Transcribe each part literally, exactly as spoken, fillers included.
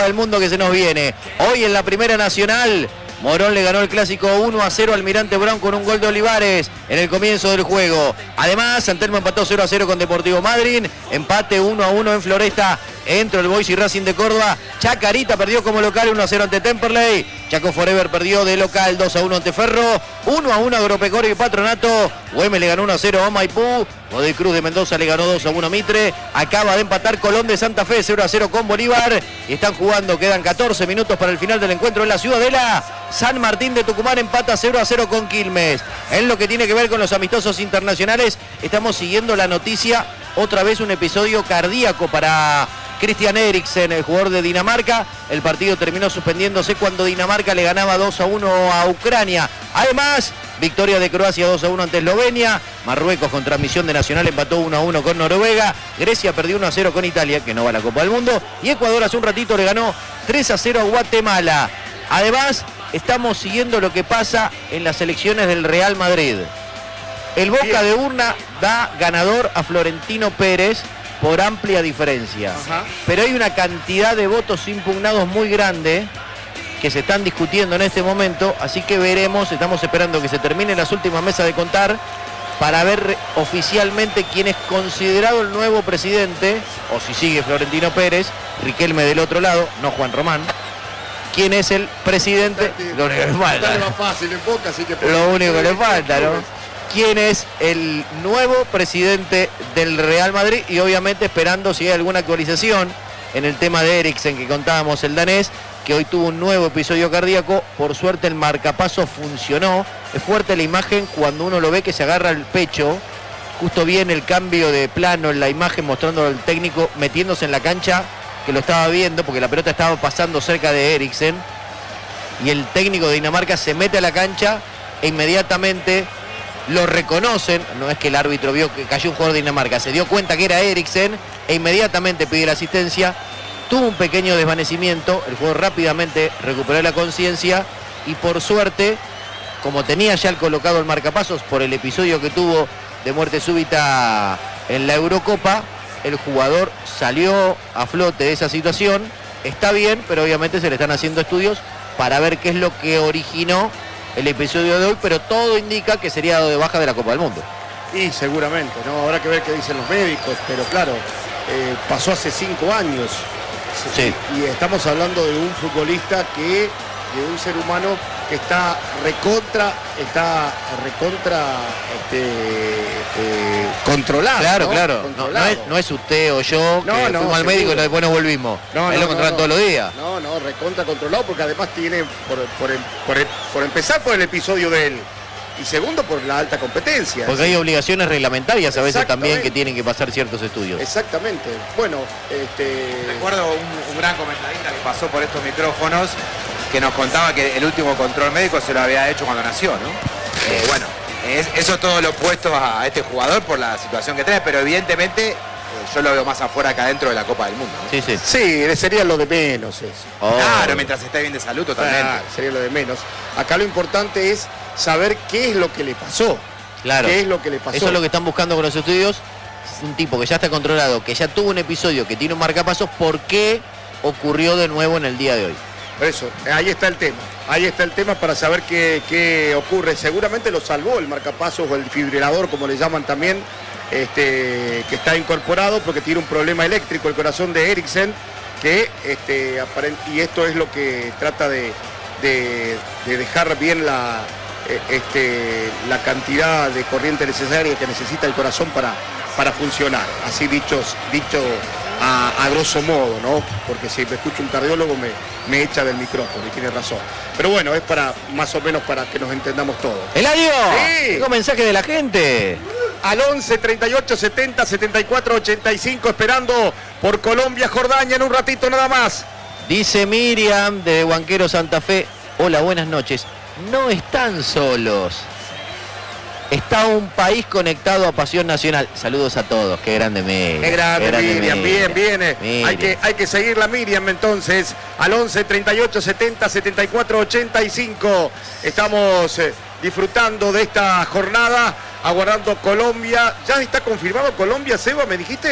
del Mundo que se nos viene. Hoy en la Primera Nacional, Morón le ganó el clásico uno a cero al Almirante Brown con un gol de Olivares en el comienzo del juego. Además, San Telmo empató cero a cero con Deportivo Madryn. Empate uno a uno en Floresta entre el Boys y Racing de Córdoba. Chacarita perdió como local uno a cero ante Temperley. Chaco Forever perdió de local dos a uno ante Ferro. uno a uno a Agropecuario y Patronato. Güemes le ganó uno a cero a Maipú. Godoy Cruz de Mendoza le ganó dos a uno a Mitre. Acaba de empatar Colón de Santa Fe cero a cero con Bolívar. Y están jugando, quedan catorce minutos para el final del encuentro en la Ciudadela. San Martín de Tucumán empata cero a cero con Quilmes. En lo que tiene que ver con los amistosos internacionales, estamos siguiendo la noticia. Otra vez un episodio cardíaco para Christian Eriksen, el jugador de Dinamarca. El partido terminó suspendiéndose cuando Dinamarca le ganaba dos a uno a Ucrania. Además, victoria de Croacia dos a uno ante Eslovenia. Marruecos, con transmisión de Nacional, empató uno a uno con Noruega. Grecia perdió uno a cero con Italia, que no va a la Copa del Mundo. Y Ecuador hace un ratito le ganó tres a cero a Guatemala. Además, estamos siguiendo lo que pasa en las elecciones del Real Madrid. El Boca de Urna da ganador a Florentino Pérez por amplia diferencia. Ajá. Pero hay una cantidad de votos impugnados muy grande que se están discutiendo en este momento, así que veremos, estamos esperando que se terminen las últimas mesas de contar para ver oficialmente quién es considerado el nuevo presidente, o si sigue Florentino Pérez, Riquelme del otro lado, no Juan Román. ¿Quién es el presidente? Lo único que le falta. Lo único que le falta, ¿no? ¿Quién es el nuevo presidente del Real Madrid? Y obviamente esperando si hay alguna actualización en el tema de Eriksen que contábamos, el danés, que hoy tuvo un nuevo episodio cardíaco. Por suerte el marcapaso funcionó. Es fuerte la imagen cuando uno lo ve que se agarra el pecho. Justo viene el cambio de plano en la imagen mostrando al técnico metiéndose en la cancha, que lo estaba viendo porque la pelota estaba pasando cerca de Eriksen. Y el técnico de Dinamarca se mete a la cancha e inmediatamente lo reconocen. No es que el árbitro vio que cayó un jugador de Dinamarca, se dio cuenta que era Eriksen e inmediatamente pidió la asistencia. Tuvo un pequeño desvanecimiento, el jugador rápidamente recuperó la conciencia y por suerte, como tenía ya el colocado el marcapasos por el episodio que tuvo de muerte súbita en la Eurocopa, el jugador salió a flote de esa situación. Está bien, pero obviamente se le están haciendo estudios para ver qué es lo que originó el episodio de hoy, pero todo indica que sería dado de baja de la Copa del Mundo. Y seguramente, ¿no? Habrá que ver qué dicen los médicos, pero claro, eh, pasó hace cinco años. Sí. Y estamos hablando de un futbolista que, de un ser humano que está recontra, está recontra este, eh, controlado. Claro, ¿no? claro. Controlado. No, no, es, no es usted o yo que no, no, fuimos al médico y después nos volvimos. No, Ahí no, lo controlan no, todos los días. No, no, recontra controlado porque además tiene, por, por, por, por empezar por el episodio de él, y segundo por la alta competencia. Porque hay obligaciones reglamentarias a veces también que tienen que pasar ciertos estudios. Exactamente. Bueno, este... recuerdo un, un gran comentarista que pasó por estos micrófonos que nos contaba que el último control médico se lo había hecho cuando nació, ¿no? Eh, bueno, es, eso es todo lo opuesto a, a este jugador por la situación que trae, pero evidentemente eh, yo lo veo más afuera que adentro de la Copa del Mundo, ¿no? Sí, sí. Sí, sería lo de menos eso. Oh. Claro, mientras esté bien de salud totalmente. Claro, sería lo de menos. Acá lo importante es saber qué es lo que le pasó. Claro. ¿Qué es lo que le pasó? Eso es lo que están buscando con los estudios. Un tipo que ya está controlado, que ya tuvo un episodio, que tiene un marcapasos, ¿por qué ocurrió de nuevo en el día de hoy? Por eso, ahí está el tema. Ahí está el tema para saber qué, qué ocurre. Seguramente lo salvó el marcapasos o el fibrilador, como le llaman también, este, que está incorporado porque tiene un problema eléctrico el corazón de Eriksen, que este, y esto es lo que trata de, de, de dejar bien la, este, la cantidad de corriente necesaria que necesita el corazón para, para funcionar. Así dichos, dicho a, a grosso modo, ¿no? Porque si me escucha un cardiólogo me, me echa del micrófono y tiene razón. Pero bueno, es para más o menos para que nos entendamos todos. ¡Eladio! Sí. Tengo mensaje de la gente. Al once, treinta y ocho, setenta, setenta y cuatro, ochenta y cinco, esperando por Colombia, Jordania en un ratito nada más. Dice Miriam de Huanquero Santa Fe. Hola, buenas noches. No están solos. Está un país conectado a Pasión Nacional. Saludos a todos. Qué grande Miriam. Qué grande, Qué grande Miriam. Miriam. Bien, bien. Miriam. Hay que, hay que seguir la Miriam entonces. Al once, treinta y ocho, setenta, setenta y cuatro, ochenta y cinco. Estamos eh, disfrutando de esta jornada. Aguardando Colombia. ¿Ya está confirmado Colombia, Seba? ¿Me dijiste?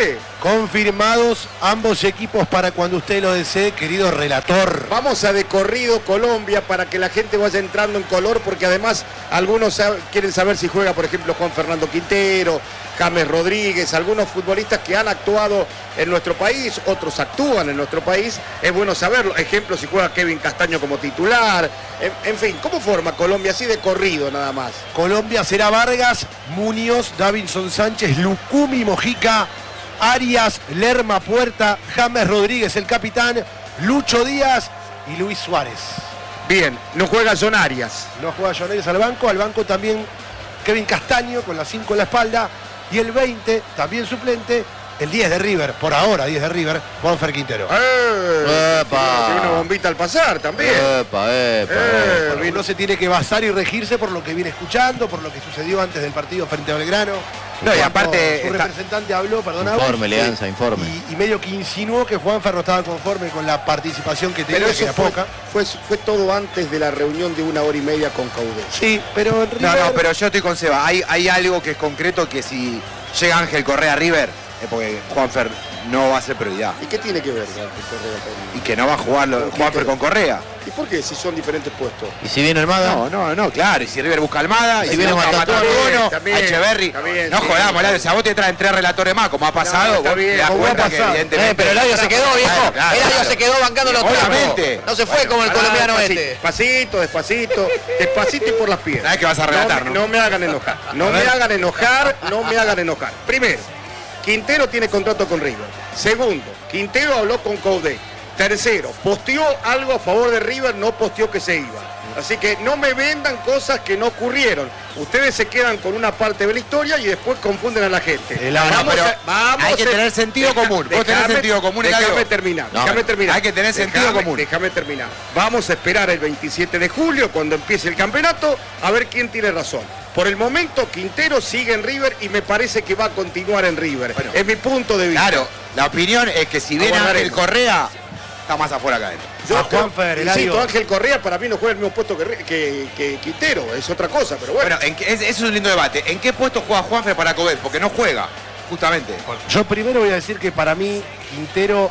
Confirmados ambos equipos para cuando usted lo desee, querido relator. Vamos a de corrido Colombia para que la gente vaya entrando en color, porque además algunos sab- quieren saber si juega, por ejemplo, Juan Fernando Quintero, James Rodríguez, algunos futbolistas que han actuado en nuestro país, otros actúan en nuestro país, es bueno saberlo. Ejemplo, si juega Kevin Castaño como titular, en, en fin, ¿cómo forma Colombia? Así de corrido nada más. Colombia será Vargas, Muñoz, Davinson Sánchez, Lucumi Mojica, Arias, Lerma Puerta, James Rodríguez el capitán, Lucho Díaz y Luis Suárez. Bien, no juega John Arias. No juega John Arias al banco, al banco también Kevin Castaño con la cinco en la espalda y el veinte, también suplente, el diez de River, por ahora diez de River, Juanfer Quintero. ¡Eh! ¡Epa! Tiene una bombita al pasar también. Epa, epa, Eh, epa. Bueno, uno se tiene que basar y regirse por lo que viene escuchando, por lo que sucedió antes del partido frente a Belgrano. No, y Cuando aparte su está- representante habló, perdón, Informe, Agus, Leanza, informe. Y, y medio que insinuó que Juanfer no estaba conforme con la participación que tenía, Pero que eso era fue, poca. fue, fue todo antes de la reunión de una hora y media con Caudé. Sí, pero en River... No, no, pero yo estoy con Seba. Hay, hay algo que es concreto, que si llega Ángel Correa a River, es porque Juanfer no va a ser prioridad. ¿Y qué tiene que ver Ángel Correa con- Y que no va a jugar lo- Juanfer con Correa. ¿Y por qué? Si son diferentes puestos. ¿Y si viene Almada? No, no, no, claro. Y si River busca Almada, y Si si viene busca Matatón, Matamono, también, a Echeverry. también, No sí. jodamos, Eladio. O sea, vos te traen tres relatores más, como ha pasado, está vos bien, te das como ha cuenta que pasado. evidentemente... Eh, pero Eladio se quedó, viejo. Claro, claro, Eladio claro. se quedó bancando los Obviamente. trapos. No se fue Bueno, como el Pará, colombiano despacito, este. Despacito, despacito, despacito y por las piernas. Sabés que vas a relatar, no, ¿no? No me hagan enojar, no me hagan enojar, no me hagan enojar. Primero, Quintero tiene contrato con River. Segundo, Quintero habló con Caudé. Tercero, posteó algo a favor de River, no posteó que se iba. Así que no me vendan cosas que no ocurrieron. Ustedes se quedan con una parte de la historia y después confunden a la gente. El agua, Vamos pero a- vamos hay que a- tener sentido común. Vos tenés sentido común, Eladio. Déjame terminar, No, déjame terminar. hay que tener sentido Déjame- común. Déjame terminar. Vamos a esperar el veintisiete de julio, cuando empiece el campeonato, a ver quién tiene razón. Por el momento, Quintero sigue en River y me parece que va a continuar en River. Bueno. es mi punto de vista. Claro, la opinión es que si viene Ángel Aguardaremos. Correa, está más afuera que adentro. Yo A Juanfer, insisto, Eladio. Ángel Correa para mí no juega el mismo puesto que, que, que Quintero, es otra cosa, pero bueno. Bueno, ¿en qué- es- eso es un lindo debate. ¿En qué puesto juega Juanfer para Cobet? Porque no juega, justamente. Yo primero voy a decir que para mí Quintero,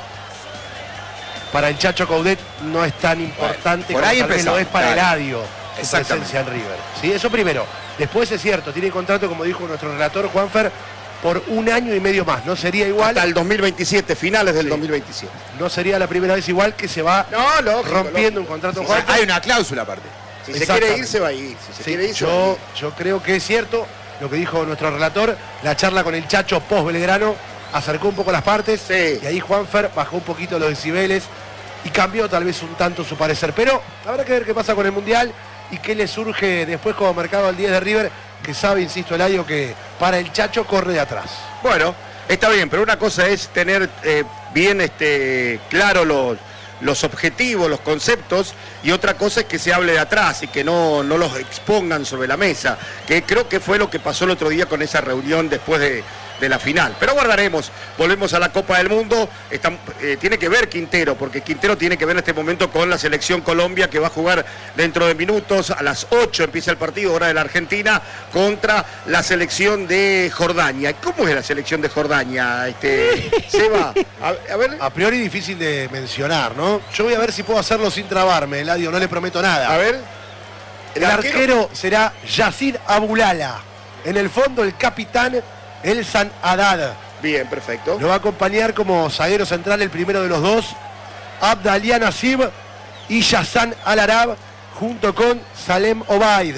para el Chacho Coudet, no es tan importante por como ahí tal vez empezamos, lo es para claro. Eladio su Exactamente. presencia en River. ¿Sí? Eso primero. Después es cierto, tiene contrato, como dijo nuestro relator Juanfer, por un año y medio más. No sería igual, Hasta el dos mil veintisiete, finales del Sí. dos mil veintisiete. no sería la primera vez igual que se va No, lógico, rompiendo lógico. un contrato Sí, con O sea, Juanfer. hay una cláusula aparte. Si se Exactamente. quiere ir, se va a ir. Si se Sí, quiere ir, se va a yo, ir. yo creo que es cierto lo que dijo nuestro relator, la charla con el Chacho post Belgrano acercó un poco las partes Sí. y ahí Juanfer bajó un poquito los decibeles y cambió tal vez un tanto su parecer. Pero habrá que ver qué pasa con el Mundial y qué le surge después como mercado al diez de River, que sabe, insisto, Eladio, que para el Chacho corre de atrás. Bueno, está bien, pero una cosa es tener eh, bien este, claro los, los objetivos, los conceptos, y otra cosa es que se hable de atrás y que no, no los expongan sobre la mesa, que creo que fue lo que pasó el otro día con esa reunión después de, de la final. Pero guardaremos, volvemos a la Copa del Mundo, está, eh, tiene que ver Quintero, porque Quintero tiene que ver en este momento con la selección Colombia, que va a jugar dentro de minutos, a las ocho empieza el partido, hora de la Argentina, contra la selección de Jordania. ¿Cómo es la selección de Jordania, este, Seba? A, a ver, A priori difícil de mencionar, ¿no? Yo voy a ver si puedo hacerlo sin trabarme, Eladio, no le prometo nada. a ver. El arquero será Yacir Abulala. En el fondo, el capitán Elsan Haddad. Bien, perfecto. Lo va a acompañar como zaguero central el primero de los dos, Abdalian Nasib y Yassan Al-Arab, junto con Salem Obaid.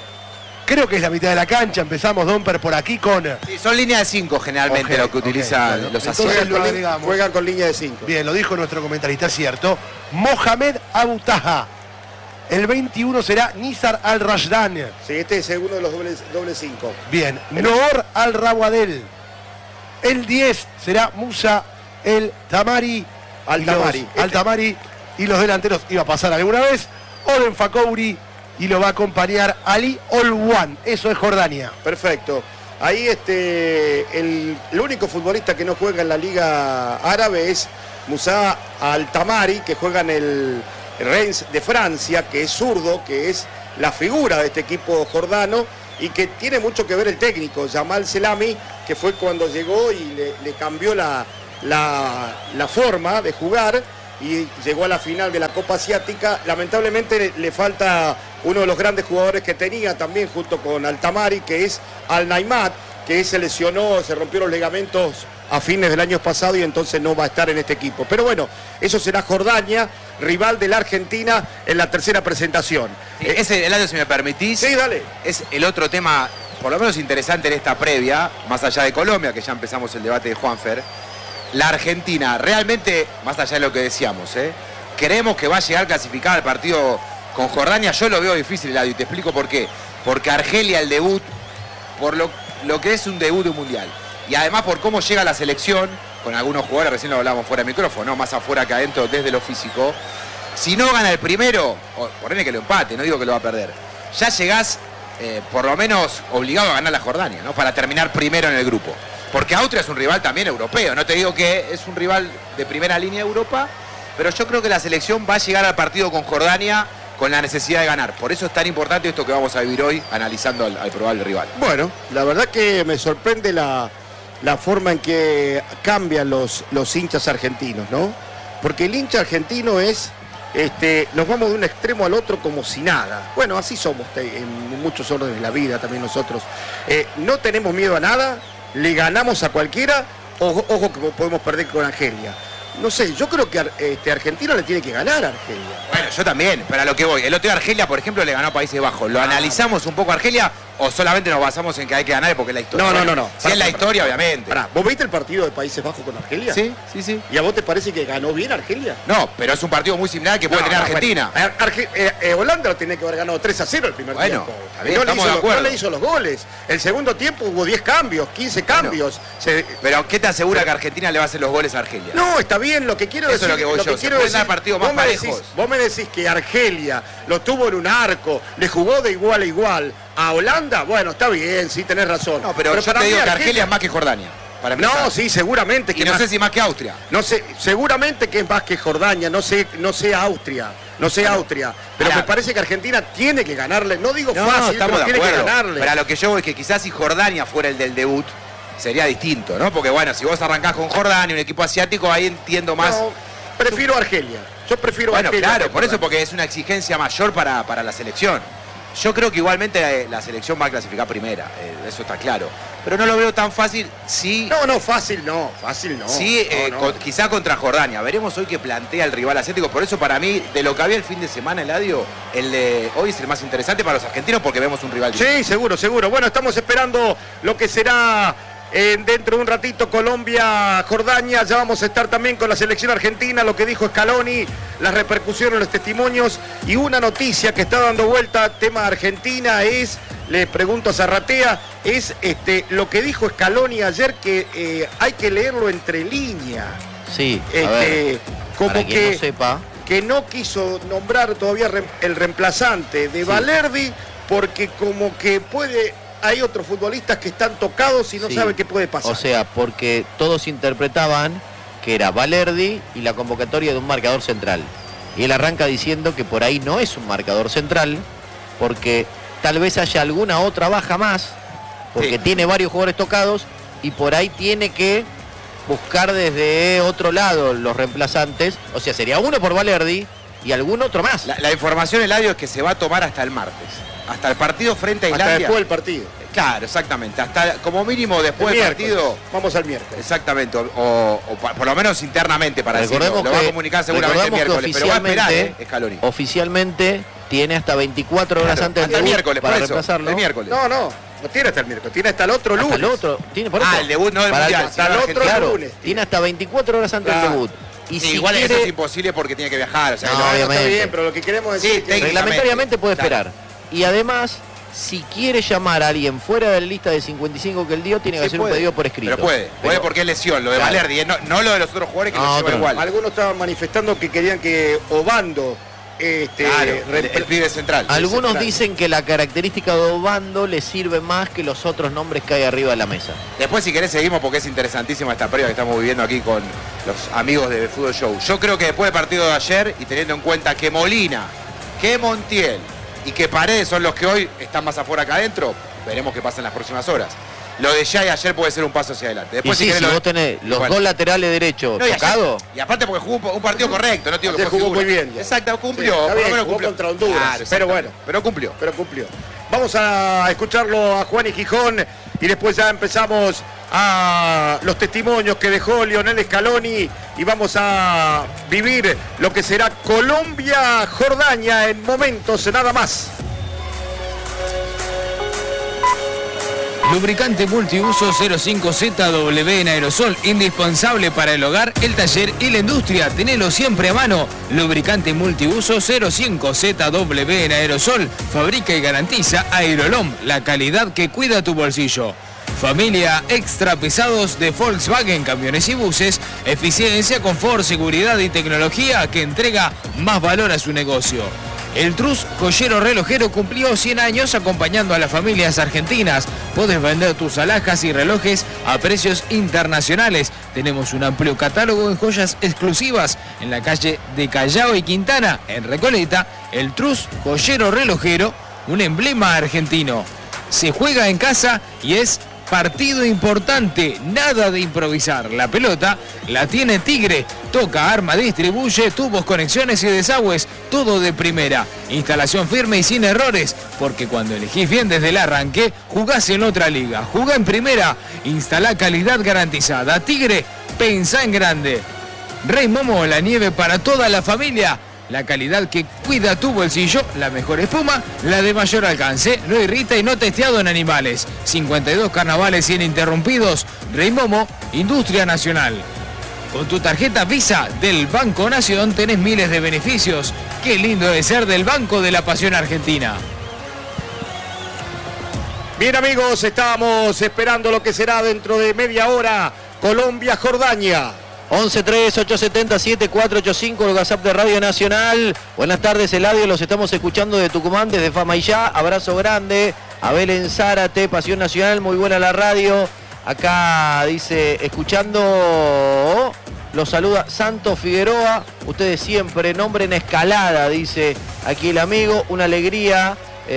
Creo que es la mitad de la cancha. Empezamos, Domper, por aquí con... Sí, son líneas de cinco generalmente Ok, lo que ok, utilizan bueno. los Entonces asiáticos. lo Juegan con, agregamos. juegan con línea de cinco. Bien, lo dijo nuestro comentarista, cierto. Mohamed Abutaha. El veintiuno será Nizar Al-Rashdan. Sí, este es uno de los dobles, doble cinco. Bien, Noor Al-Rawadel. El diez será Musa El Tamari. Al-Tamari. Y los- Al-Tamari. Y los delanteros iba a pasar alguna vez. Oden Fakouri. Y lo va a acompañar Ali Olwan. Eso es Jordania. Perfecto. Ahí este, el, el único futbolista que no juega en la Liga Árabe es Moussa Al-Tamari, que juega en el Reims de Francia, que es zurdo, que es la figura de este equipo jordano y que tiene mucho que ver el técnico, Jamal Selami, que fue cuando llegó y le, le cambió la, la, la forma de jugar y llegó a la final de la Copa Asiática. Lamentablemente le, le falta uno de los grandes jugadores que tenía también junto con Altamari, que es Al-Naimat, que se lesionó, se rompió los ligamentos a fines del año pasado y entonces no va a estar en este equipo. Pero bueno, eso será Jordania, rival de la Argentina en la tercera presentación. Sí, ese, Eladio, si me permitís, sí, dale. Es el otro tema, por lo menos interesante en esta previa, más allá de Colombia, que ya empezamos el debate de Juanfer. La Argentina, realmente, más allá de lo que decíamos, ¿eh? creemos que va a llegar clasificada al partido con Jordania. Yo lo veo difícil, Eladio, y te explico por qué. Porque Argelia, el debut, por lo, lo que es un debut de un mundial, y además por cómo llega la selección, con algunos jugadores, recién lo hablábamos fuera de micrófono, ¿no? Más afuera que adentro desde lo físico. Si no gana el primero, o ponele que lo empate, no digo que lo va a perder, ya llegás eh, por lo menos obligado a ganar la Jordania, ¿no? Para terminar primero en el grupo. Porque Austria es un rival también europeo, no te digo que es un rival de primera línea de Europa, pero yo creo que la selección va a llegar al partido con Jordania con la necesidad de ganar. Por eso es tan importante esto que vamos a vivir hoy analizando al, al probable rival. Bueno, la verdad que me sorprende la, la forma en que cambian los, los hinchas argentinos, ¿no? Porque el hincha argentino es, este, nos vamos de un extremo al otro como si nada. Bueno, así somos en muchos órdenes de la vida también nosotros. Eh, no tenemos miedo a nada, le ganamos a cualquiera, ojo, ojo que podemos perder con Argelia. No sé, yo creo que este, Argentina le tiene que ganar a Argelia. Bueno, yo también, pero a lo que voy. El otro día Argelia, por ejemplo, le ganó a Países Bajos. ¿Lo ah, analizamos un poco a Argelia o solamente nos basamos en que hay que ganar porque es la historia? No, bueno, no, no. no. Si es la historia, pará, obviamente. Pará, ¿vos viste el partido de Países Bajos con Argelia? Sí, sí, sí. ¿Y a vos te parece que ganó bien Argelia? No, pero es un partido muy similar que puede no, tener no, Argentina. Bueno, Arge eh, eh, Holanda lo tenía que haber ganado tres a cero el primer bueno, tiempo. Bien, no, estamos le hizo, de acuerdo. no le hizo los goles. El segundo tiempo hubo diez cambios, quince cambios. Bueno, Se, pero ¿qué te asegura pero, que Argentina le va a hacer los goles a Argelia? No, está bien, lo que quiero Eso decir. es lo que voy lo yo. Que quiero decir, partido más vos, me decís, vos me decís que Argelia lo tuvo en un arco, le jugó de igual a igual a Holanda. Bueno, está bien, sí, tenés razón. No, pero, pero yo te digo que Argelia es más que Jordania. Para no, sí, seguramente que y no más, sé si más que Austria. No sé, seguramente que es más que Jordania, no sé, no sé Austria, no sé bueno, Austria, pero ahora, me parece que Argentina tiene que ganarle, no digo no, fácil, estamos pero de tiene acuerdo, que ganarle. Pero a lo que yo voy es que quizás si Jordania fuera el del debut sería distinto, ¿no? Porque bueno, si vos arrancás con Jordania, un equipo asiático, ahí entiendo más. No, prefiero Argelia. Yo prefiero bueno, Argelia. Claro, por eso, porque es una exigencia mayor para, para la selección. Yo creo que igualmente eh, la selección va a clasificar primera, eh, eso está claro. Pero no lo veo tan fácil si... No, no, fácil no, fácil no. Sí, eh, no, no. Con, quizá contra Jordania. Veremos hoy qué plantea el rival asiático. Por eso para mí, de lo que había el fin de semana, Eladio, el de hoy es el más interesante para los argentinos porque vemos un rival. Sí, distinto. seguro, seguro. Bueno, estamos esperando lo que será... Eh, dentro de un ratito Colombia, Jordania, ya vamos a estar también con la selección argentina, lo que dijo Scaloni, las repercusiones, los testimonios y una noticia que está dando vuelta, tema Argentina, es, le pregunto a Zarratea, es este, lo que dijo Scaloni ayer que eh, hay que leerlo entre líneas. Sí, a este, ver, como para quien que no sepa, que no quiso nombrar todavía el reemplazante de sí. Balerdi porque como que puede... Hay otros futbolistas que están tocados y no sí. saben qué puede pasar. O sea, porque todos interpretaban que era Balerdi y la convocatoria de un marcador central. Y él arranca diciendo que por ahí no es un marcador central, porque tal vez haya alguna otra baja más, porque sí. tiene varios jugadores tocados y por ahí tiene que buscar desde otro lado los reemplazantes. O sea, sería uno por Balerdi y algún otro más. La, la información, Eladio, es que se va a tomar hasta el martes. Hasta el partido frente a Islandia. Hasta después del partido. Claro, exactamente. Hasta como mínimo después del partido. Vamos al miércoles. Exactamente. O, o, o por lo menos internamente para recordemos decirlo. Lo que, va a comunicar seguramente el miércoles. Pero va a esperar, ¿eh? Scaloni. Oficialmente tiene hasta veinticuatro horas claro, antes del debut miércoles, para eso, reemplazarlo. El miércoles. No, no. No tiene hasta el miércoles, tiene hasta el otro lunes. Hasta el otro, tiene por eso. Ah, el debut no del mundial. Hasta el otro claro, lunes. Tiene. tiene hasta veinticuatro horas antes claro. del debut. Y sí, si igual quiere... eso es imposible porque tiene que viajar. O sea, no, no, obviamente. No está bien, pero lo que queremos decir sí, es que reglamentariamente puede claro. esperar. Y además, si quiere llamar a alguien fuera de la lista de cincuenta y cinco que él dio, tiene que sí, hacer puede. un pedido por escrito. Pero puede, pero... puede porque es lesión, lo de claro. Balerdi, no, no lo de los otros jugadores que no, lo llevan igual. Algunos estaban manifestando que querían que Obando... Este, claro, el, el pibe central. Algunos central. dicen que la característica de Obando le sirve más que los otros nombres que hay arriba de la mesa. Después, si querés, seguimos porque es interesantísima esta previa que estamos viviendo aquí con los amigos de Fútbol Show. Yo creo que después del partido de ayer, y teniendo en cuenta que Molina, que Montiel y que Paredes son los que hoy están más afuera que adentro, veremos qué pasa en las próximas horas. lo de Jay ayer puede ser un paso hacia adelante. Después, y sí, si, si lo... vos tenés los bueno. dos laterales derechos No, y, tocados. ayer, y aparte porque jugó un partido correcto, no digo que Ayer fue jugó figura. muy bien ya. Exacto, cumplió. Sí, está por bien, lo menos jugó cumplió. contra Honduras, Claro, pero bueno. Pero cumplió. Pero cumplió. Vamos a escucharlo a Juan y Gijón y después ya empezamos a los testimonios que dejó Lionel Scaloni y vamos a vivir lo que será Colombia-Jordania en momentos nada más. Lubricante multiuso cero cinco Z W en aerosol, indispensable para el hogar, el taller y la industria. Tenelo siempre a mano. Lubricante multiuso cero cinco Z W en aerosol, fabrica y garantiza Aerolom, la calidad que cuida tu bolsillo. Familia extra pesados de Volkswagen, camiones y buses, eficiencia, confort, seguridad y tecnología que entrega más valor a su negocio. El Trus Joyero Relojero cumplió cien años acompañando a las familias argentinas. Podés vender tus alhajas y relojes a precios internacionales. Tenemos un amplio catálogo en joyas exclusivas en la calle de Callao y Quintana, en Recoleta. El Trus Joyero Relojero, un emblema argentino. Se juega en casa y es partido importante, nada de improvisar. La pelota la tiene Tigre, toca, arma, distribuye, tubos, conexiones y desagües, todo de primera. Instalación firme y sin errores, porque cuando elegís bien desde el arranque, jugás en otra liga. Jugá en primera, instalá calidad garantizada. Tigre, pensá en grande. Rey Momo, la nieve para toda la familia. La calidad que cuida tu bolsillo, la mejor espuma, la de mayor alcance, no irrita y no testeado en animales. cincuenta y dos carnavales ininterrumpidos. Rey Momo, Industria Nacional. Con tu tarjeta Visa del Banco Nación tenés miles de beneficios. Qué lindo de ser del Banco de la Pasión Argentina. Bien amigos, estamos esperando lo que será dentro de media hora Colombia-Jordania. once tres ocho siete cero siete cuatro ocho cinco, el WhatsApp de Radio Nacional. Buenas tardes, Eladio, los estamos escuchando de Tucumán, desde Famaillá. Abrazo grande. Abel en Zárate, Pasión Nacional, muy buena la radio. Acá dice, escuchando, los saluda Santo Figueroa. Ustedes siempre, nombre en escalada, dice aquí el amigo. Una alegría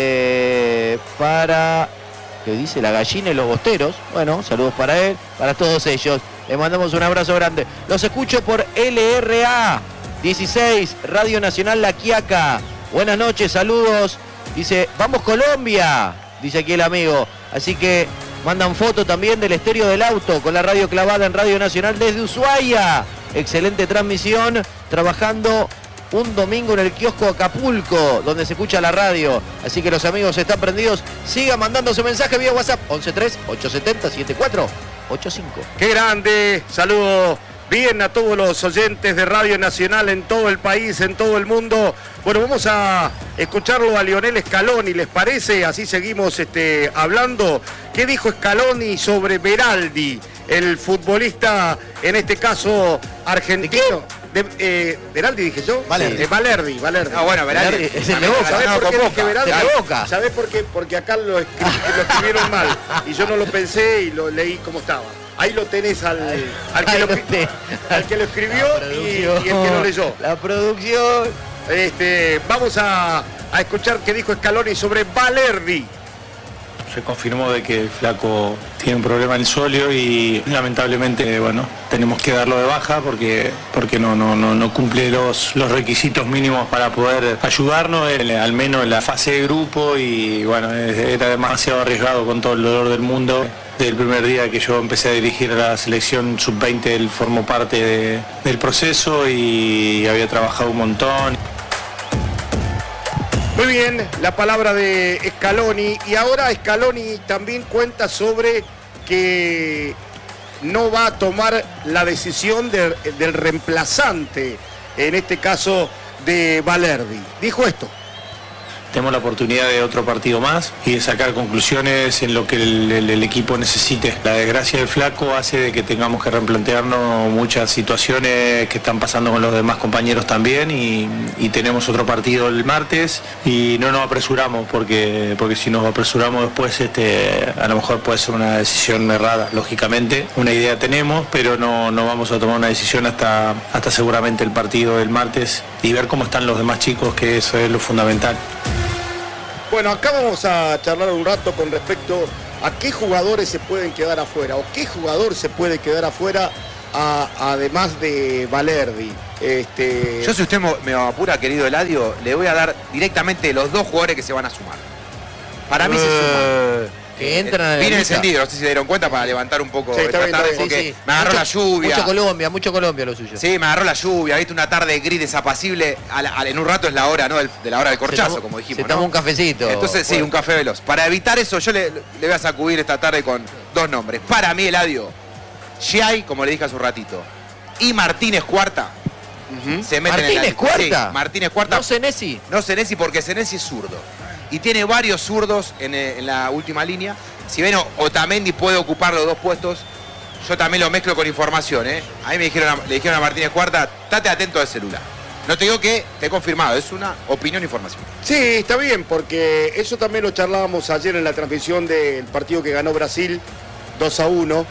eh, para, ¿qué dice? La gallina y los bosteros. Bueno, saludos para él, para todos ellos. Le mandamos un abrazo grande. Los escucho por L R A dieciséis, Radio Nacional La Quiaca. Buenas noches, saludos. Dice, vamos Colombia, dice aquí el amigo. Así que mandan foto también del estéreo del auto con la radio clavada en Radio Nacional desde Ushuaia. Excelente transmisión, trabajando un domingo en el kiosco Acapulco, donde se escucha la radio. Así que los amigos están prendidos. Sigan mandando su mensaje vía WhatsApp once tres ocho siete cero siete cuatro ocho cinco. Qué grande, saludo bien a todos los oyentes de Radio Nacional en todo el país, en todo el mundo. Bueno, vamos a escucharlo a Lionel Scaloni, ¿les parece? Así seguimos este, hablando. ¿Qué dijo Scaloni sobre Beraldi, el futbolista, en este caso argentino? ¿De, eh, ¿Beraldi dije yo? Valerdi. Eh, Valerdi, Valerdi. Ah, bueno, Beraldi. Es el de Boca. ¿Sabés No, por qué con dije Boca. Beraldi? De Boca. ¿Sabés por qué? Porque acá lo, escri- lo escribieron mal y yo no lo pensé y lo leí como estaba. Ahí lo tenés al, al, que, Ahí lo, lo tenés. al que lo escribió La y, y producción. el que lo leyó. La producción. Este, vamos a, a escuchar qué dijo Scaloni sobre Valerdi. Se confirmó de que el flaco tiene un problema en el sóleo y lamentablemente, bueno, tenemos que darlo de baja porque, porque no, no, no, no cumple los, los requisitos mínimos para poder ayudarnos, él, al menos en la fase de grupo, y bueno, era demasiado arriesgado con todo el dolor del mundo. Desde el primer día que yo empecé a dirigir a la selección sub veinte, él formó parte de, del proceso y había trabajado un montón. Muy bien, la palabra de Scaloni. Y ahora Scaloni también cuenta sobre que no va a tomar la decisión de, del reemplazante, en este caso de Valerdi. Dijo esto. Tenemos la oportunidad de otro partido más y de sacar conclusiones en lo que el, el, el equipo necesite. La desgracia del flaco hace de que tengamos que replantearnos muchas situaciones que están pasando con los demás compañeros también, y, y tenemos otro partido el martes y no nos apresuramos porque, porque si nos apresuramos después este, a lo mejor puede ser una decisión errada, lógicamente. Una idea tenemos, pero no, no vamos a tomar una decisión hasta, hasta seguramente el partido del martes y ver cómo están los demás chicos, que eso es lo fundamental. Bueno, acá vamos a charlar un rato con respecto ¿A qué jugadores se pueden quedar afuera? ¿O qué jugador se puede quedar afuera a, además de Valerdi? Este... Yo, si usted me apura, querido Eladio, le voy a dar directamente los dos jugadores que se van a sumar. Para mí uh, se suman. Que entran eh, Viene encendido, no sé si se dieron cuenta, para levantar un poco sí, esta bien, tarde, bien. porque sí, sí. me agarró mucho, la lluvia. Mucho Colombia, mucho Colombia lo suyo. Sí, me agarró la lluvia, viste, una tarde gris desapacible. A la, a, en un rato es la hora, ¿no? Del, de la hora del corchazo, tomó, como dijimos. Se tomó ¿no? un cafecito. Entonces, sí, bueno. un café veloz. Para evitar eso, yo le, le voy a sacudir esta tarde con dos nombres. Para mí, Eladio, Giai, como le dije hace un ratito, y Martínez Cuarta. Uh-huh. Se meten ¿Martínez en la... Cuarta? Sí, Martínez Cuarta. No Senesi. No Senesi, porque Senesi es zurdo. Y tiene varios zurdos en, en la última línea. Si bien Otamendi puede ocupar los dos puestos, yo también lo mezclo con información, ¿eh? A mí me dijeron, le dijeron a Martínez Cuarta, estate atento al celular. No te digo que te he confirmado, es una opinión e información. Sí, está bien, porque eso también lo charlábamos ayer en la transmisión del partido que ganó Brasil dos a uno.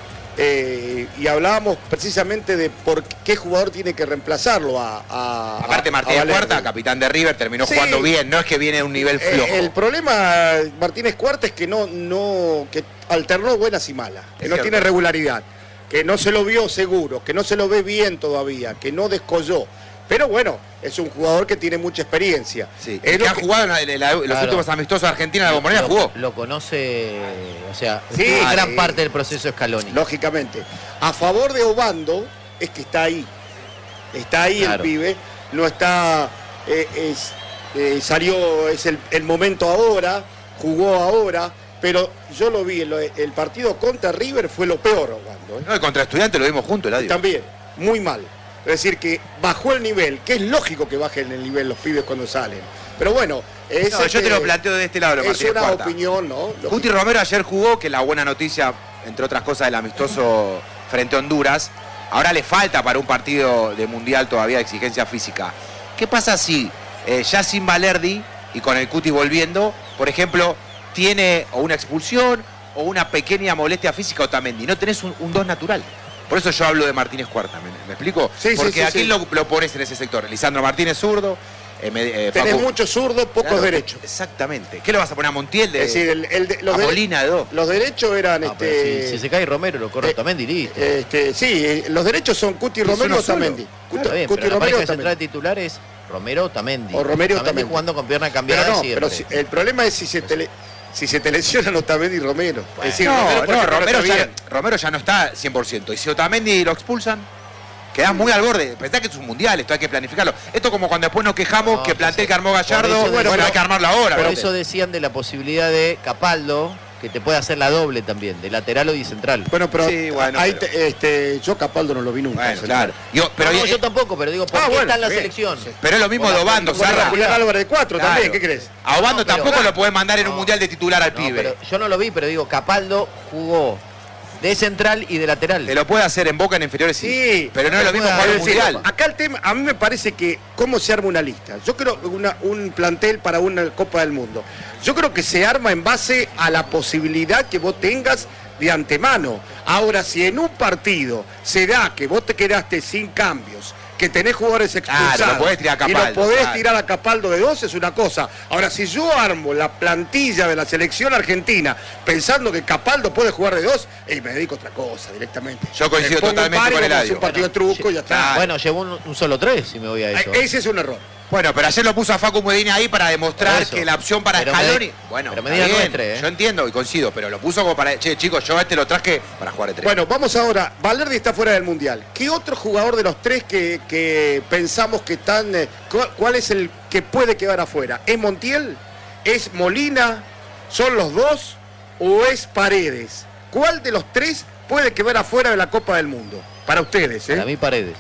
Eh, y hablábamos precisamente de por qué jugador tiene que reemplazarlo a, a Aparte, Martínez Cuarta, capitán de River, terminó sí. jugando bien, no es que viene a un nivel flojo. Eh, el problema, Martínez Cuarta, es que no, no, que alternó buenas y malas, que es no cierto. Tiene regularidad, que no se lo vio seguro, que no se lo ve bien todavía, que no descolló. Pero bueno, es un jugador que tiene mucha experiencia. Sí, es que ha que... jugado en, la, en, la, en claro. los últimos amistosos de Argentina, la Bombonera jugó. Lo conoce, o sea, sí, es gran sí. parte del proceso Scaloni. Lógicamente. A favor de Obando es que está ahí. Está ahí claro. el pibe. No está, eh, es, eh, salió, es el, el momento ahora, jugó ahora. Pero yo lo vi, el, el partido contra River fue lo peor, Obando. ¿eh? No, y contra Estudiantes lo vimos juntos, Eladio. También, muy mal. Es decir, que bajó el nivel, que es lógico que bajen el nivel los pibes cuando salen. Pero bueno, es no, yo te lo planteo de este lado, lo es una Cuarta. opinión, ¿no? Cuti Romero ayer jugó, que la buena noticia, entre otras cosas, del amistoso frente a Honduras. Ahora le falta para un partido de mundial todavía de exigencia física. ¿Qué pasa si eh, ya sin Valerdi y con el Cuti volviendo, por ejemplo, tiene o una expulsión o una pequeña molestia física Otamendi? No tenés un dos natural. Por eso yo hablo de Martínez Cuarta, ¿me, me explico? Sí, Porque sí, sí, ¿a quién sí. Lo, lo pones en ese sector? Lisandro Martínez zurdo. Eh, eh, Tenés Facu... muchos zurdos, pocos claro, derechos. Exactamente. ¿Qué le vas a poner a Montiel? De... Es decir, el, el de, los, a de... Molina de dos. los derechos eran... No, este... si, si se cae Romero, lo corre eh, Otamendi, listo. Este, sí, los derechos son Cuti Romero y Otamendi. Claro, bien, Cuti pero Romero la y central titular es Romero Otamendi. O Romero Otamendi. jugando con pierna cambiada pero no, siempre. pero si, el problema es si se te, le, si se te lesionan Otamendi y Romero. Bueno, es decir, no, Romero, no, Romero, ya, bien. Romero ya no está cien por ciento. Y si Otamendi lo expulsan, quedás muy al borde. Pensá que es un mundial, esto hay que planificarlo. Esto como cuando después nos quejamos no, que plantel que armó Gallardo, eso, bueno, bueno, bueno, hay que armarlo ahora. Por ¿no? eso decían de la posibilidad de Capaldo, que te puede hacer la doble también, de lateral o de central. Bueno, pero, sí, bueno, ahí pero... Te, este, yo Capaldo no lo vi nunca. Bueno, claro. Yo, pero no, no, y, yo tampoco, pero digo, ¿por ah, qué bueno, está en la bien. selección? Pero es lo mismo Por de la- Obando, por la- Sarra. Julián Álvarez de cuatro Claro. también, ¿qué crees? A Obando No, pero- tampoco lo podés mandar en un No. mundial de titular al No, pibe. pero yo no lo vi, pero digo, Capaldo jugó de central y de lateral. Te lo puede hacer en Boca en inferiores, sí. Sí, pero no es lo mismo puede jugar un Es decir, mundial. acá el tema, a mí me parece que cómo se arma una lista. Yo creo una, un plantel para una Copa del Mundo. Yo creo que se arma en base a la posibilidad que vos tengas de antemano. Ahora, si en un partido se da que vos te quedaste sin cambios, que tenés jugadores expulsados Claro, lo podés tirar a y Capaldo, lo podés claro. tirar a Capaldo de dos, es una cosa. Ahora, si yo armo la plantilla de la selección argentina pensando que Capaldo puede jugar de dos, y me dedico a otra cosa directamente. Yo coincido Me pongo totalmente un par y con vamos a hacer Eladio. un partido de truco y ya está. Claro. Bueno, llevó un, un solo tres, si me voy a eso. Eh, Ese es un error. Bueno, pero ayer lo puso a Facu Medina ahí para demostrar Por eso. que la opción para Pero Scaloni... Medina- bueno, pero está Medina no bien, es tres, ¿eh? yo entiendo y coincido, pero lo puso como para... Che, chicos, yo a este lo traje para jugar de tres. Bueno, vamos ahora. Valerdi está fuera del Mundial. ¿Qué otro jugador de los tres que, que pensamos que están... eh, cuál, cuál es el que puede quedar afuera? ¿Es Montiel? ¿Es Molina? ¿Son los dos? ¿O es Paredes? ¿Cuál de los tres puede quedar afuera de la Copa del Mundo? Para ustedes, ¿eh? Para mí Paredes.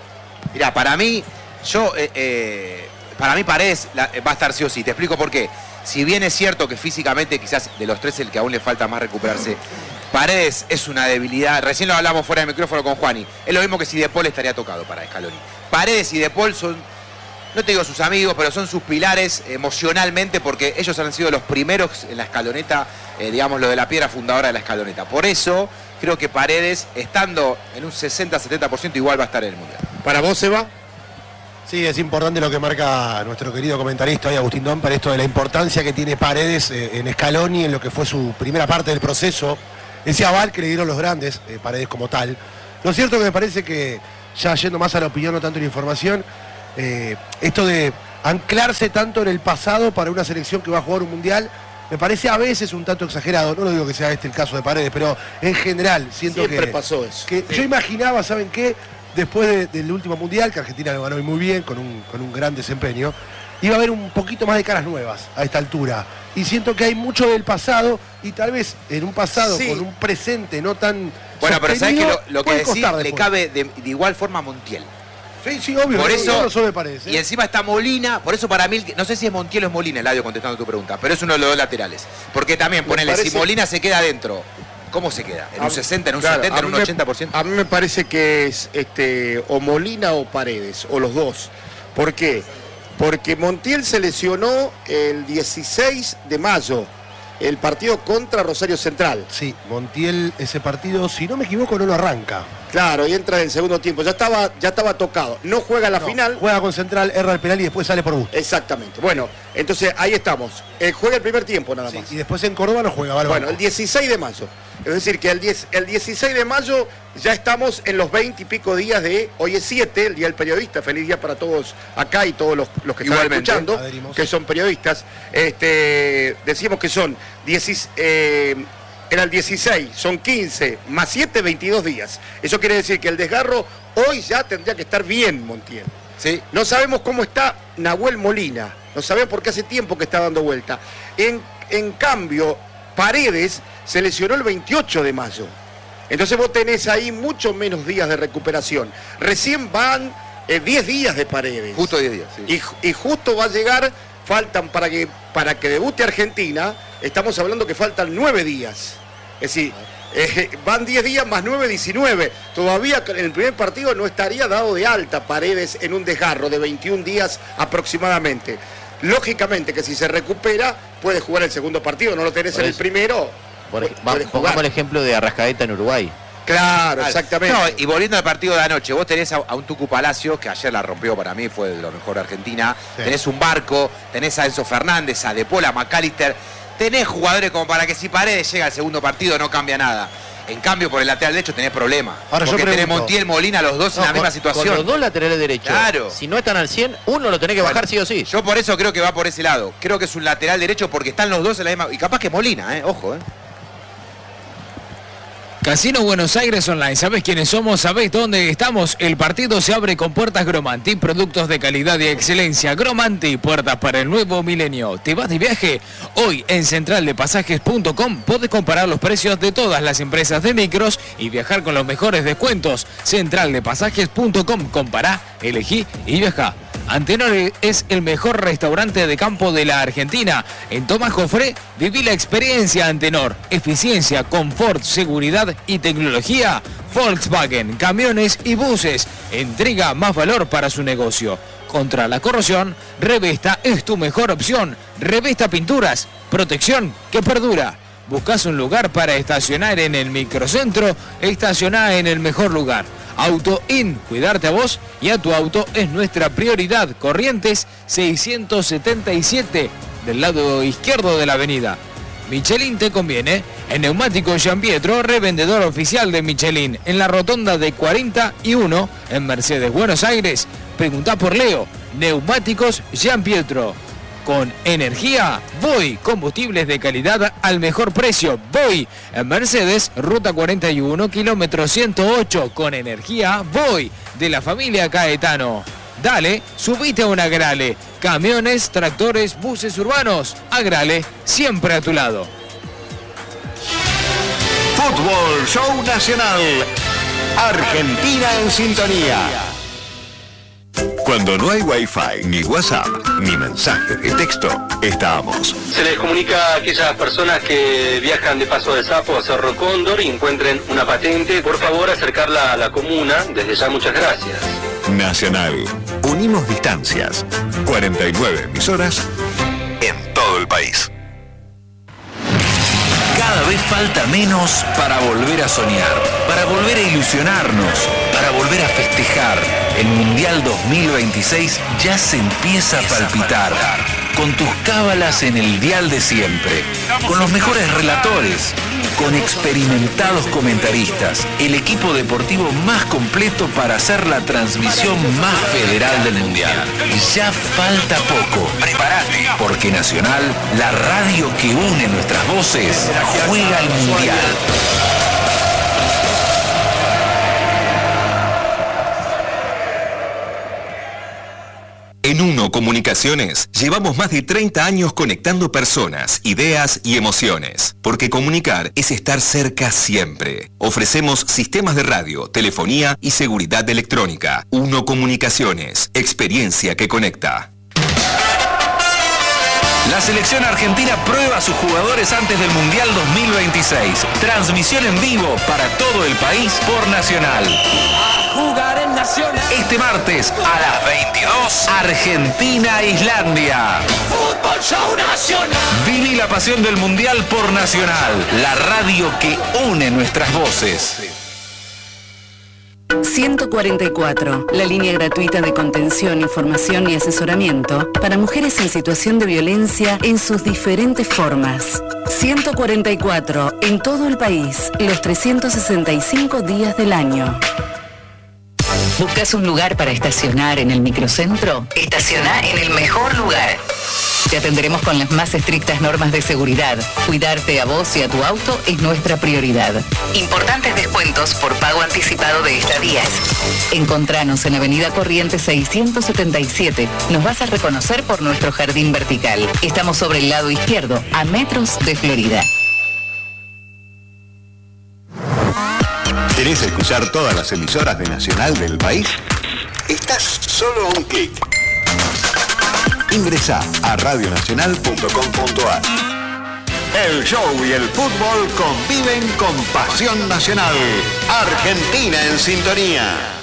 Mirá, para mí, yo... eh, eh, para mí Paredes la- va a estar sí o sí. Te explico por qué. Si bien es cierto que físicamente quizás de los tres el que aún le falta más recuperarse, Paredes es una debilidad. Recién lo hablamos fuera del micrófono con Juani. Es lo mismo que si De Paul estaría tocado para Scaloni. Paredes y De Paul son, no te digo sus amigos, pero son sus pilares emocionalmente porque ellos han sido los primeros en la escaloneta, eh, digamos, lo de la piedra fundadora de la escaloneta. Por eso creo que Paredes, estando en un sesenta setenta por ciento, igual va a estar en el Mundial. ¿Para vos, Seba? Sí, es importante lo que marca nuestro querido comentarista hoy, Agustín Don, para esto de la importancia que tiene Paredes eh, en Scaloni, en lo que fue su primera parte del proceso. Ese aval que le dieron los grandes, eh, Paredes como tal. Lo cierto es que me parece que, ya yendo más a la opinión, no tanto a la información, eh, esto de anclarse tanto en el pasado para una selección que va a jugar un mundial, me parece a veces un tanto exagerado. No lo digo que sea este el caso de Paredes, pero en general siento Siempre que, pasó eso. que Sí. yo imaginaba, ¿saben qué? Después de, del último mundial, que Argentina lo ganó muy bien, con un, con un gran desempeño, iba a haber un poquito más de caras nuevas a esta altura. Y siento que hay mucho del pasado, y tal vez en un pasado Sí. con un presente no tan Bueno, pero sabes que sostenido, lo, lo que puede decís costar le después. cabe de, de igual forma a Montiel. Sí, sí, obvio. Por no, eso, no, no solo me parece, ¿eh? y encima está Molina, por eso para mí, no sé si es Montiel o es Molina, Eladio, contestando tu pregunta, pero es uno de los dos laterales. Porque también, Me ponele, parece- si Molina se queda adentro, ¿cómo se queda? ¿En A- un sesenta, en un claro, setenta, a en mí un me- ochenta por ciento? A mí me parece que es este, o Molina o Paredes, o los dos. ¿Por qué? Porque Montiel se lesionó el dieciséis de mayo, el partido contra Rosario Central. Sí, Montiel, ese partido, si no me equivoco, no lo arranca. Claro, y entra en el segundo tiempo. Ya estaba, ya estaba tocado. No juega la No, final. Juega con Central, erra el penal y después sale por gusto. Exactamente. Bueno, entonces ahí estamos. Eh, juega el primer tiempo nada Sí, más. y después en Córdoba no juega, ¿vale? Bueno, el dieciséis de mayo. Es decir, que el, diez, el dieciséis de mayo ya estamos en los veinte y pico días de... Hoy es siete, el Día del Periodista. Feliz día para todos acá y todos los, los que están Igualmente. escuchando, Adherimos. que son periodistas. Este, decimos que son... diez, eh, era el dieciséis, son quince, más siete, veintidós días. Eso quiere decir que el desgarro hoy ya tendría que estar bien, Montiel. Sí. No sabemos cómo está Nahuel Molina, no sabemos porque hace tiempo que está dando vuelta. En, en cambio, Paredes se lesionó el veintiocho de mayo. Entonces vos tenés ahí mucho menos días de recuperación. Recién van eh, diez días de Paredes. Justo diez días, sí. Y, ju- y justo va a llegar, faltan para que, para que debute Argentina, estamos hablando que faltan nueve días. Es decir, eh, van diez días más nueve, diecinueve. Todavía en el primer partido no estaría dado de alta Paredes en un desgarro de veintiún días aproximadamente. Lógicamente que si se recupera puede jugar el segundo partido, no lo tenés Por en el eso. primero. Por, puede va- jugar. pongamos el ejemplo de Arrascaeta en Uruguay. Claro, exactamente. No, y volviendo al partido de anoche, vos tenés a, a un Tucu Palacio, que ayer la rompió para mí, fue de lo mejor de Argentina. Sí. Tenés un Barco, tenés a Enzo Fernández, a De Paul, a McAllister. Tenés jugadores como para que si Paredes llega al segundo partido no cambia nada. En cambio, por el lateral derecho tenés problemas. Ahora, yo porque tenés pregunto- Montiel, Molina, los dos No, en la con, misma situación. con los dos laterales derechos. Claro. Si no están al cien, uno lo tenés que bajar Bueno, sí o sí. Yo por eso creo que va por ese lado. Creo que es un lateral derecho porque están los dos en la misma... Y capaz que Molina, ¿eh? Ojo, ¿eh? Casino Buenos Aires Online, ¿sabés quiénes somos? ¿Sabés dónde estamos? El partido se abre con puertas Gromanti, productos de calidad y excelencia. Gromanti, puertas para el nuevo milenio. ¿Te vas de viaje? Hoy en central de pasajes punto com podés comparar los precios de todas las empresas de micros y viajar con los mejores descuentos. central de pasajes punto com, compará, elegí y viajá. Antenor es el mejor restaurante de campo de la Argentina. En Tomás Jofré, viví la experiencia Antenor. Eficiencia, confort, seguridad y tecnología. Volkswagen, camiones y buses. Entrega más valor para su negocio. Contra la corrosión, Revesta es tu mejor opción. Revesta Pinturas, protección que perdura. ¿Buscas un lugar para estacionar en el microcentro? Estacioná en el mejor lugar. Auto In, cuidarte a vos y a tu auto es nuestra prioridad. Corrientes seiscientos setenta y siete, del lado izquierdo de la avenida. Michelin te conviene. En Neumáticos Gian Pietro, revendedor oficial de Michelin, en la rotonda de cuarenta y uno, en Mercedes, Buenos Aires. Preguntá por Leo. Neumáticos Gian Pietro. Con energía, Voy, combustibles de calidad al mejor precio. Voy, en Mercedes, ruta cuarenta y uno, kilómetro ciento ocho. Con energía, Voy, de la familia Caetano. Dale, subite a un Agrale. Camiones, tractores, buses urbanos. Agrale, siempre a tu lado. Fútbol Show Nacional. Argentina en sintonía. Cuando no hay Wi-Fi, ni WhatsApp, ni mensaje de texto, estamos. Se les comunica a aquellas personas que viajan de Paso de Sapo a Cerro Cóndor y encuentren una patente, por favor acercarla a la comuna. Desde ya muchas gracias. Nacional. Unimos distancias. cuarenta y nueve emisoras en todo el país. Cada vez falta menos para volver a soñar, para volver a ilusionarnos, para volver a festejar. El Mundial dos mil veintiséis ya se empieza a palpitar. Con tus cábalas en el dial de siempre. Con los mejores relatores. Con experimentados comentaristas. El equipo deportivo más completo para hacer la transmisión más federal del Mundial. Ya falta poco. Prepárate. Porque Nacional, la radio que une nuestras voces, juega el Mundial. En Uno Comunicaciones llevamos más de treinta años conectando personas, ideas y emociones, porque comunicar es estar cerca siempre. Ofrecemos sistemas de radio, telefonía y seguridad electrónica. Uno Comunicaciones, experiencia que conecta. La selección argentina prueba a sus jugadores antes del Mundial dos mil veintiséis. Transmisión en vivo para todo el país por Nacional. Jugar en Nacional. Este martes a las veintidós, Argentina-Islandia. Fútbol Show Nacional. Viví la pasión del Mundial por Nacional, la radio que une nuestras voces. ciento cuarenta y cuatro, la línea gratuita de contención, información y asesoramiento para mujeres en situación de violencia en sus diferentes formas. ciento cuarenta y cuatro, en todo el país, los trescientos sesenta y cinco días del año. ¿Buscas un lugar para estacionar en el microcentro? Estaciona en el mejor lugar. Te atenderemos con las más estrictas normas de seguridad. Cuidarte a vos y a tu auto es nuestra prioridad. Importantes descuentos por pago anticipado de estadías. Encontranos en Avenida Corrientes seiscientos setenta y siete. Nos vas a reconocer por nuestro jardín vertical. Estamos sobre el lado izquierdo, a metros de Florida. ¿Querés escuchar todas las emisoras de Nacional del país? Estás solo a un clic. Ingresa a radio nacional punto com punto a r. El show y el fútbol conviven con pasión nacional. Argentina en sintonía.